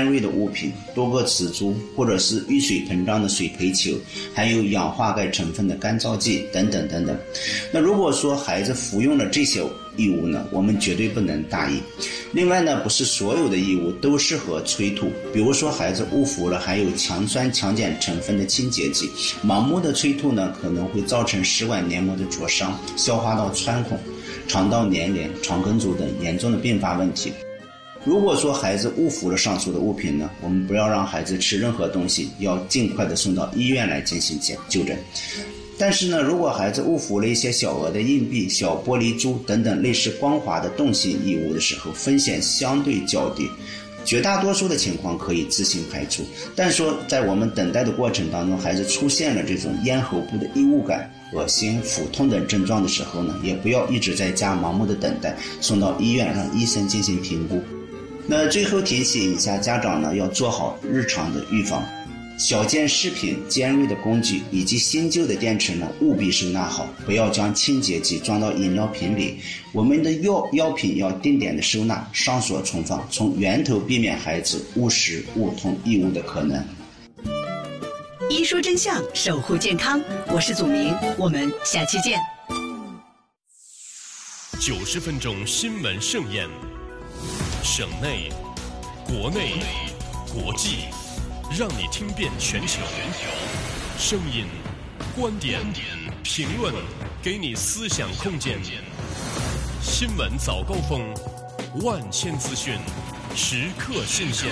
尖锐的物品、多个瓷珠或者是遇水膨胀的水培球，含有氧化钙成分的干燥剂等等等等。那如果说孩子服用了这些异物呢，我们绝对不能大意。另外呢，不是所有的异物都适合催吐，比如说孩子误服了含有强酸强碱成分的清洁剂，盲目的催吐呢，可能会造成食管黏膜的灼伤、消化道穿孔、肠道粘连、肠梗阻等严重的并发问题。如果说孩子误服了上述的物品呢，我们不要让孩子吃任何东西，要尽快的送到医院来进行就诊。但是呢，如果孩子误服了一些小额的硬币、小玻璃珠等等类似光滑的动性异物的时候，风险相对较低，绝大多数的情况可以自行排除。但说在我们等待的过程当中，孩子出现了这种咽喉部的异物感、恶心、腹痛等症状的时候呢，也不要一直在家盲目的等待，送到医院让医生进行评估。那最后提醒一下家长呢，要做好日常的预防。小件饰品、尖锐的工具以及新旧的电池呢，务必收纳好，不要将清洁剂装到饮料瓶里。我们的药品要定点的收纳，上锁存放，从源头避免孩子误食误吞异物的可能。 医说真相，守护健康，我是祖明，我们下期见。 90分钟新闻盛宴，省内、国内、国际，让你听遍全球。声音、观点、评论，给你思想空间。新闻早高峰，万千资讯，时刻新鲜。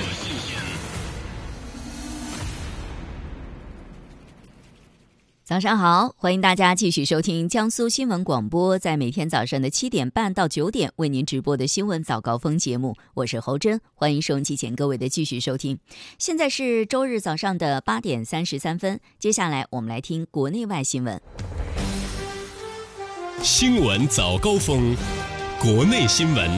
早上好，欢迎大家继续收听江苏新闻广播，在每天早上的7点半到9点为您直播的新闻早高峰节目，我是侯珍，欢迎收音机前各位的继续收听。现在是周日早上的8点33分，接下来我们来听国内外新闻。 新闻早高峰，国内新闻。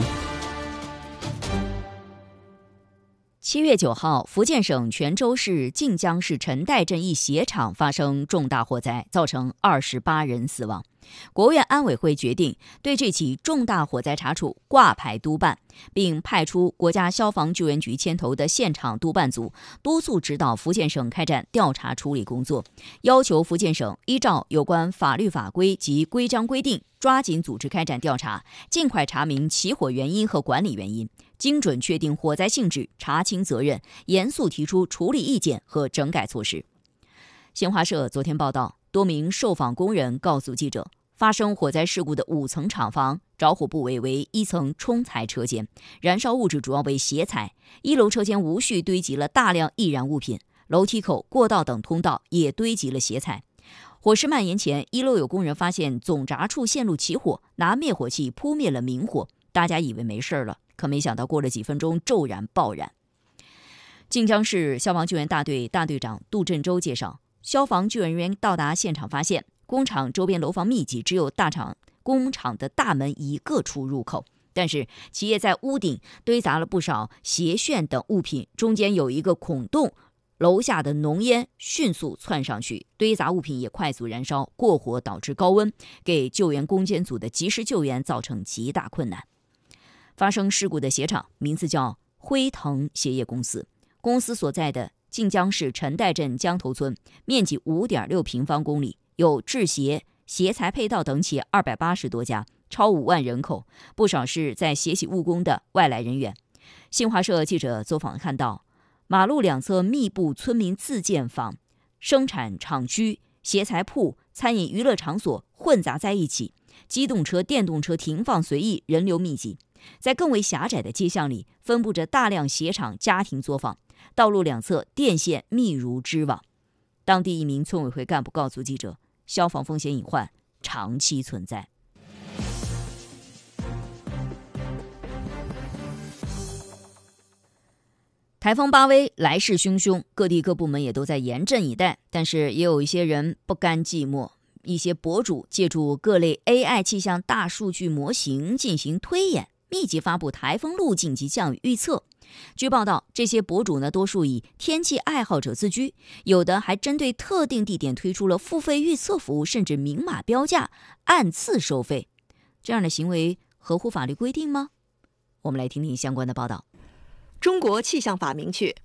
7月9号，福建省泉州市晋江市陈岱镇一鞋厂发生重大火灾，造成28人死亡。国务院安委会决定对这起重大火灾查处挂牌督办，并派出国家消防救援局牵头的现场督办组，督促指导福建省开展调查处理工作，要求福建省依照有关法律法规及规章规定，抓紧组织开展调查，尽快查明起火原因和管理原因，精准确定火灾性质，查清责任，严肃提出处理意见和整改措施。新华社昨天报道，多名受访工人告诉记者，发生火灾事故的5层厂房，着火部位为1层冲裁车间，燃烧物质主要为鞋材，1楼车间无序堆积了大量易燃物品，楼梯口、过道等通道也堆积了鞋材。火势蔓延前，1楼有工人发现总闸处线路起火，拿灭火器扑灭了明火，大家以为没事了，可没想到过了几分钟骤然爆燃。晋江市消防救援大队大队长杜振洲介绍，消防救援员到达现场发现，工厂周边楼房密集，只有工厂的大门一个出入口，但是企业在屋顶堆砸了不少鞋楦等物品，中间有一个孔洞，楼下的浓烟迅速窜上去，堆砸物品也快速燃烧，过火导致高温，给救援攻坚组的及时救援造成极大困难。发生事故的鞋厂名字叫辉腾鞋业公司，公司所在的晋江市陈岱镇江头村，面积5.6平方公里，有制鞋、鞋材配套等企业280多家，超5万人口，不少是在学习务工的外来人员。新华社记者走访看到，马路两侧密布村民自建房、生产厂区、鞋材铺、餐饮娱乐场所混杂在一起，机动车、电动车停放随意，人流密集。在更为狭窄的街巷里，分布着大量鞋厂家庭作坊，道路两侧电线密如织网。当地一名村委会干部告诉记者，消防风险隐患长期存在。台风巴威来势汹汹，各地各部门也都在严阵以待，但是也有一些人不甘寂寞，一些博主借助各类 AI 气象大数据模型进行推演，密集发布台风路径及降雨预测。据报道，这些博主多数以天气爱好者自居，有的还针对特定地点推出了付费预测服务，甚至明码标价，按次收费。这样的行为合乎法律规定吗？我们来听听相关的报道。 中国气象法明确，